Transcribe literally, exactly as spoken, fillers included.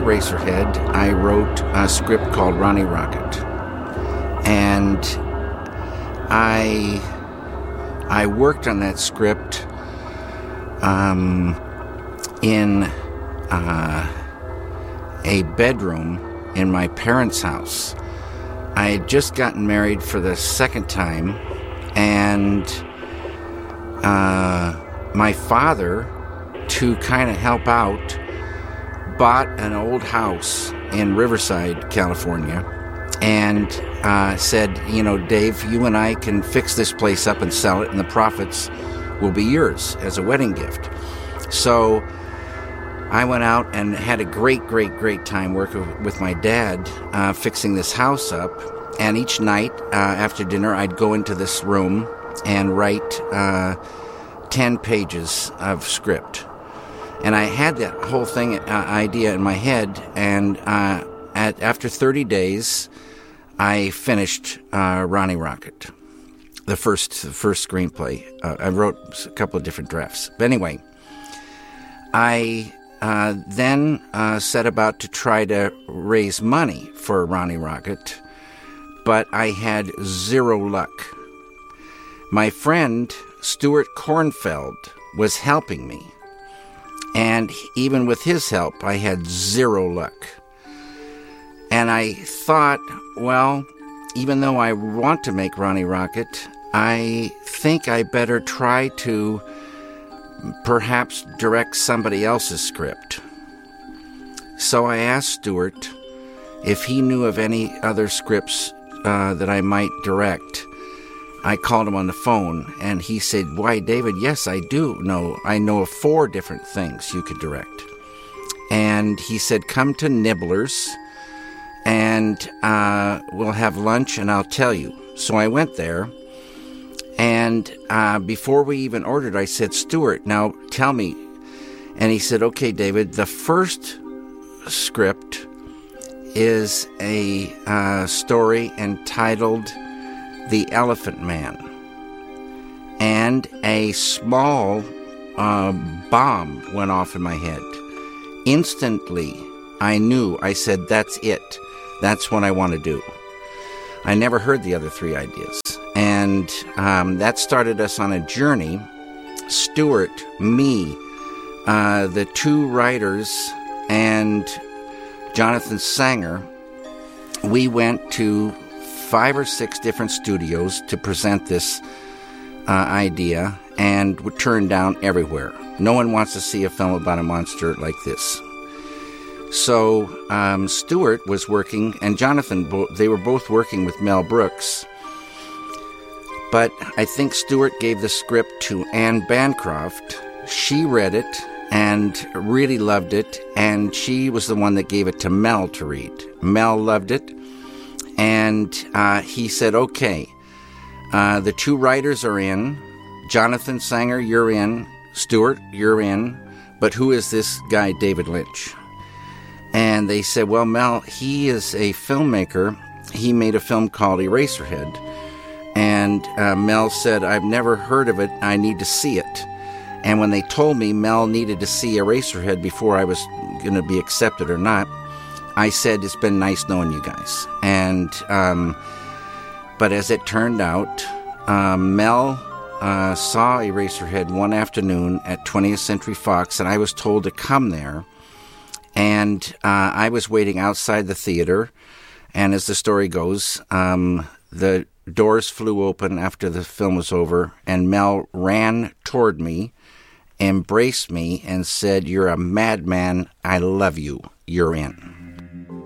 Eraserhead, I wrote a script called Ronnie Rocket. And I I worked on that script um, in uh, a bedroom in my parents' house. I had just gotten married for the second time, and uh, my father, to kind of help out, bought an old house in Riverside, California, and uh, said, you know, Dave, you and I can fix this place up and sell it, and the profits will be yours as a wedding gift. So I went out and had a great, great, great time working with my dad, uh, fixing this house up. And each night uh, after dinner, I'd go into this room and write uh, ten pages of script. And I had that whole thing, uh, idea in my head, and uh, at, after thirty days, I finished uh, Ronnie Rocket, the first the first screenplay. Uh, I wrote a couple of different drafts. But anyway, I uh, then uh, set about to try to raise money for Ronnie Rocket, but I had zero luck. My friend, Stuart Kornfeld, was helping me. And even with his help, I had zero luck. And I thought, well, even though I want to make Ronnie Rocket, I think I better try to perhaps direct somebody else's script. So I asked Stuart if he knew of any other scripts uh, that I might direct. I called him on the phone, and he said, why, David, yes, I do know. I know of four different things you could direct. And he said, come to Nibbler's, and uh, we'll have lunch, and I'll tell you. So I went there, and uh, before we even ordered, I said, Stuart, now tell me. And he said, okay, David, the first script is a uh, story entitled The Elephant Man, and a small uh, bomb went off in my head. Instantly, I knew. I said, that's it. That's what I want to do. I never heard the other three ideas. And um, that started us on a journey. Stuart, me, uh, the two writers, and Jonathan Sanger, we went to five or six different studios to present this uh, idea, and were turned down everywhere. No one wants to see a film about a monster like this. So um, Stuart was working, and Jonathan, bo- they were both working with Mel Brooks. But I think Stuart gave the script to Anne Bancroft. She read it and really loved it, and she was the one that gave it to Mel to read. Mel loved it. And uh, he said, okay, uh, the two writers are in. Jonathan Sanger, you're in. Stuart, you're in. But who is this guy, David Lynch? And they said, well, Mel, he is a filmmaker. He made a film called Eraserhead. And uh, Mel said, I've never heard of it. I need to see it. And when they told me Mel needed to see Eraserhead before I was going to be accepted or not, I said, it's been nice knowing you guys. And, um, but as it turned out, uh, Mel uh, saw Eraserhead one afternoon at twentieth Century Fox, and I was told to come there. And uh, I was waiting outside the theater, and as the story goes, um, the doors flew open after the film was over, and Mel ran toward me, embraced me, and said, you're a madman. I love you. You're in.